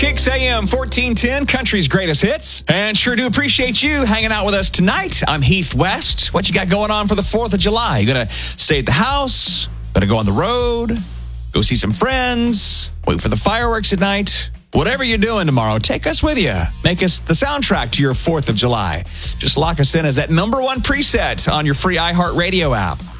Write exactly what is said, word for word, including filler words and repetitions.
Kicks A M fourteen ten, country's greatest hits. And sure do appreciate you hanging out with us tonight. I'm Heath West. What you got going on for the fourth of July? You gonna stay at the house? Gonna go on the road? Go see some friends? Wait for the fireworks at night? Whatever you're doing tomorrow, take us with you. Make us the soundtrack to your fourth of July. Just lock us in as that number one preset on your free iHeartRadio app.